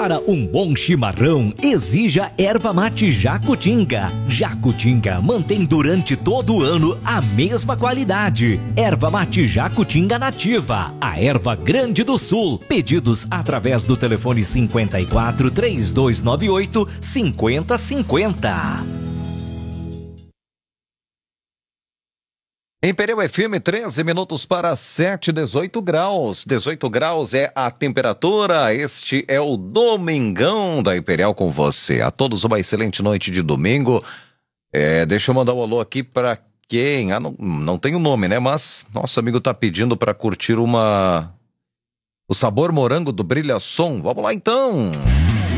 Para um bom chimarrão, exija erva mate Jacutinga. Jacutinga mantém durante todo o ano a mesma qualidade. Erva mate Jacutinga nativa, a erva grande do sul. Pedidos através do telefone 54 3298 5050. Imperial FM, 13 minutos para 7, 18 graus. 18 graus é a temperatura. Este é o Domingão da Imperial com você. A todos uma excelente noite de domingo. Deixa eu mandar um alô aqui para quem? Não tem o nome, né? Mas nosso amigo tá pedindo para curtir o sabor morango do Brilha Som. Vamos lá então.